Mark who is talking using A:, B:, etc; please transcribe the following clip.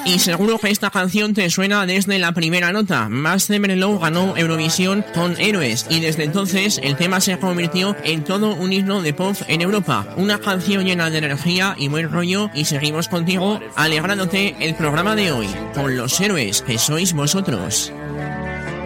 A: Y seguro que esta canción te suena desde la primera nota. Max Marshmello ganó Eurovisión con Héroes y desde entonces el tema se convirtió en todo un himno de pop en Europa. Una canción llena de energía y buen rollo, y seguimos contigo alegrándote el programa de hoy con los héroes que sois vosotros.